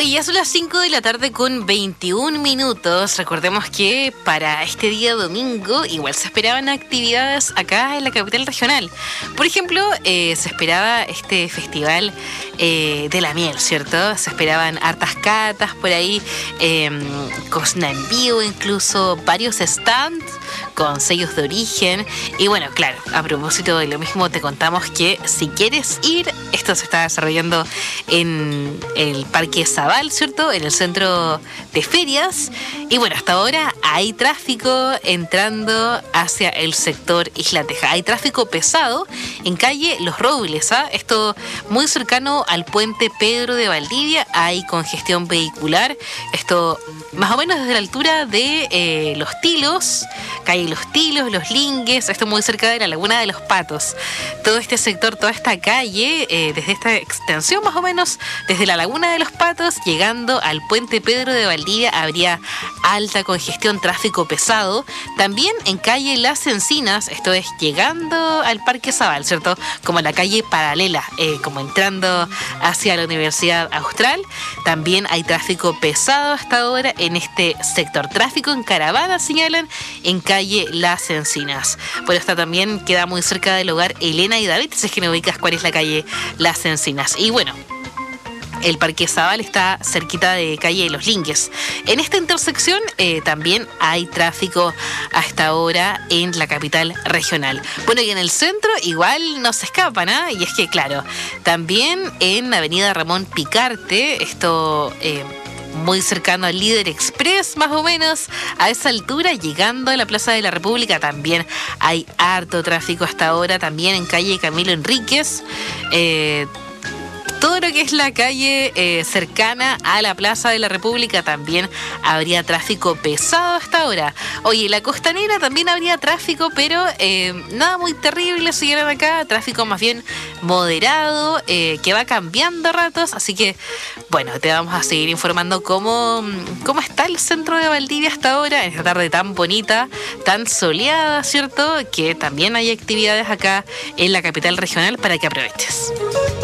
Oye, ya son las 5 de la tarde con 21 minutos. Recordemos que para este día domingo igual se esperaban actividades acá en la capital regional. Por ejemplo, se esperaba este festival de la miel, ¿cierto? Se esperaban hartas catas por ahí, cocina en vivo, incluso varios stands con sellos de origen. Y bueno, claro, a propósito de lo mismo, te contamos que si quieres ir, esto se está desarrollando en el Parque Zabal, ¿cierto? En el centro de ferias. Y bueno, hasta ahora hay tráfico entrando hacia el sector Isla Teja. Hay tráfico pesado en calle Los Robles, ¿ah? Esto muy cercano al puente Pedro de Valdivia. Hay congestión vehicular. Esto más o menos desde la altura de Los Tilos, calle Los Tilos, Los Lingues. Esto muy cerca de la Laguna de los Patos. Todo este sector, toda esta calle, desde esta extensión más o menos, desde la Laguna de los Patos, llegando al puente Pedro de Valdivia, habría alta congestión, tráfico pesado. También en calle Las Encinas, esto es llegando al Parque Zabal, ¿cierto? Como la calle paralela, como entrando hacia la Universidad Austral. También hay tráfico pesado hasta ahora en este sector. Tráfico en caravana, señalan, en calle Las Encinas. Bueno, esta también queda muy cerca del hogar Elena y David, si es que no ubicas cuál es la calle Las Encinas. Y bueno, el Parque Zabal está cerquita de calle Los Lingues. En esta intersección también hay tráfico hasta ahora en la capital regional. Bueno, y en el centro igual no se escapan, ¿ah? Y es que, claro, también en Avenida Ramón Picarte, esto muy cercano al Líder Express, más o menos, a esa altura, llegando a la Plaza de la República, también hay harto tráfico hasta ahora, también en calle Camilo Enríquez. Todo lo que es la calle cercana a la Plaza de la República también habría tráfico pesado hasta ahora. Oye, la Costanera también habría tráfico, pero nada muy terrible, siguieron acá, tráfico más bien moderado, que va cambiando a ratos, así que bueno, te vamos a seguir informando cómo está el centro de Valdivia hasta ahora, en esta tarde tan bonita, tan soleada, ¿cierto? Que también hay actividades acá en la capital regional para que aproveches.